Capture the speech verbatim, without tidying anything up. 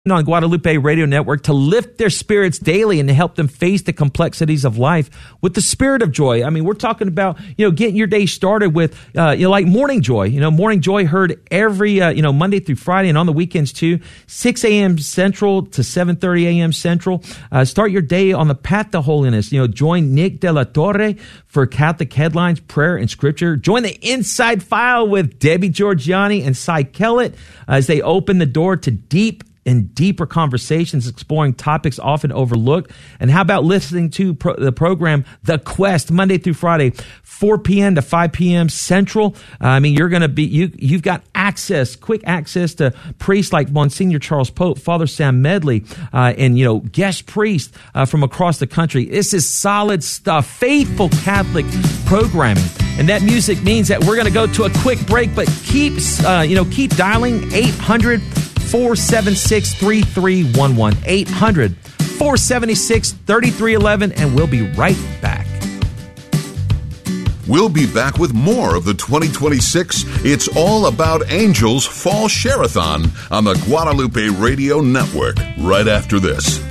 on Guadalupe Radio Network to lift their spirits daily and to help them face the complexities of life with the spirit of joy. I mean, we're talking about, you know, getting your day started with, uh, you know, like Morning Joy. You know, Morning Joy heard every, uh, you know, Monday through Friday and on the weekends too, six a.m. Central to seven thirty a.m. Central. Uh, start your day on the path to holiness. You know, join Nick De La Torre for Catholic Headlines, Prayer, and Scripture. Join the Inside File with Debbie Georgiani and Cy Kellett as they open the door to deep and deeper conversations exploring topics often overlooked. And how about listening to pro- the program The Quest Monday through Friday, four p.m. to five p.m. Central? Uh, I mean, you're going to be, you, you've got access, quick access to priests like Monsignor Charles Pope, Father Sam Medley, uh, and, you know, guest priests uh, from across the country. This is solid stuff, faithful Catholic programming. And that music means that we're going to go to a quick break, but keep, uh, you know, keep dialing eight hundred, four seven six, three three one one, eight hundred, four seven six, three three one one, and we'll be right back. We'll be back with more of the twenty twenty-six It's All About Angels Fall Share-a-thon on the Guadalupe Radio Network right after this.